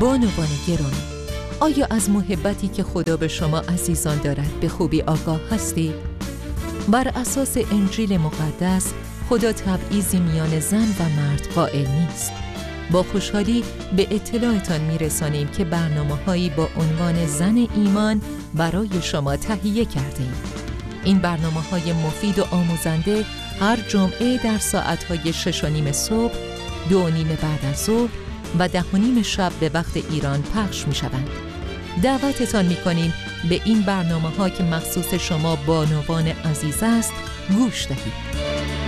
بانوان گرامی، آیا از محبتی که خدا به شما عزیزان دارد به خوبی آگاه هستید؟ بر اساس انجیل مقدس خدا تبعیضی میان زن و مرد قائل نیست. با خوشحالی به اطلاعتان میرسانیم که برنامه‌هایی با عنوان زن ایمان برای شما تهیه کردیم. این برنامه‌های مفید و آموزنده هر جمعه در ساعت‌های 6:30 صبح، 2:30 بعد از ظهر و 10:30 شب به وقت ایران پخش می‌شوند. دعوتتان می‌کنیم به این برنامه‌ها که مخصوص شما بانوان عزیز است گوش دهید.